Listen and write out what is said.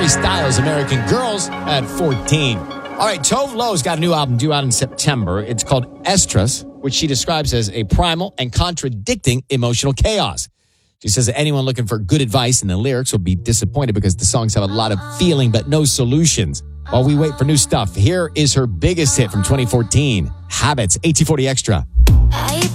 Harry Styles, American Girls, at 14. All right, Tove Lo's got a new album due out in September. It's called Estrus, which she describes as a primal and contradicting emotional chaos. She says that anyone looking for good advice in the lyrics will be disappointed because the songs have a lot of feeling but no solutions. While we wait for new stuff, here is her biggest hit from 2014, Habits, 1840 Extra.